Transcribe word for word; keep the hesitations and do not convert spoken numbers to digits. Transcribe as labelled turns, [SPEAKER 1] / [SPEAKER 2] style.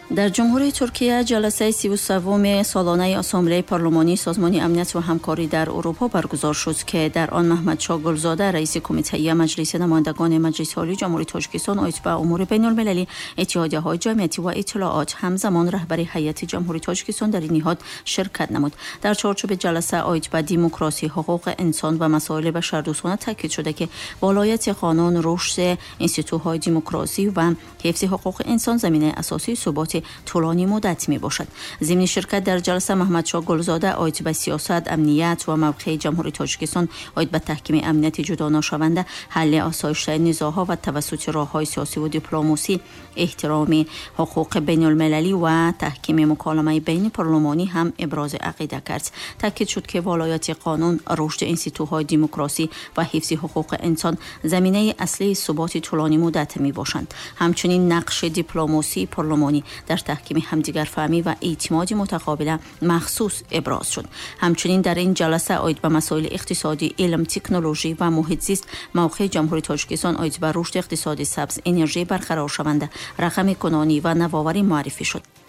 [SPEAKER 1] در جمهوری ترکیه جلسه سی و سوم سالانه اسامبله پارلمانی سازمان امنیت و همکاری در اروپا برگزار شد که در آن محمدشاه گلزاده رئیس کمیته مجلس نمایندگان مجلس عالی جمهوری تاجیکستان عضو به امور بین المللی، اتحادیه‌های جمعیتی و اطلاعات، همزمان رهبری هیئت جمهوری تاجیکستان در این نهاد شرکت نمود. در چارچوب جلسه عاید به دموکراسی، حقوق انسان و مسائل بشردوستانه تاکید شده که ولایت قانون، رشد انستیتوهای دموکراسی و حفظ حقوق انسان زمینه اساسی ثبات طولانی مدت می باشد. ضمن شرکت در جلسه محمدشاه گلزاده عاید به سیاست، امنیت و موقع جمهوری تاجیکستان عاید به تحکیم امنیت جدا ناشونده، حل آسایش‌های نزاع‌ها و توسط راه‌های سیاسی و دیپلماسی، احترام حقوق بین المللی و تحکیم مکالمه بین پارلمانی هم ابراز عقیده کرد. تاکید شد که ولایت قانون، رشد انستیتوهای دموکراسی و حفظ حقوق انسان زمینه اصلی ثبات طولانی مدت می باشند. همچنین نقش دیپلماسی پارلمانی در تحکیم همدیگر فهمی و اعتماد متقابل مخصوص ابراز شد. همچنین در این جلسه عاید به مسائل اقتصادی، علم، تکنولوژی و محیط زیست، موقع جمهوری تاجیکستان عاید به رشد اقتصادی سبز، انرژی برقرار شونده، رقم کنونی و نوآوری معرفی شد.